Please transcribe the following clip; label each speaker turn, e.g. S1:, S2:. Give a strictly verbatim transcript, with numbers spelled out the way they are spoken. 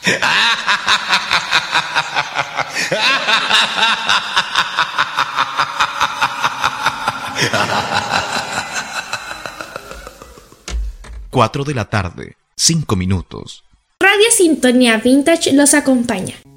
S1: Cuatro de la tarde, cinco minutos.
S2: Radio Sintonía Vintage los acompaña.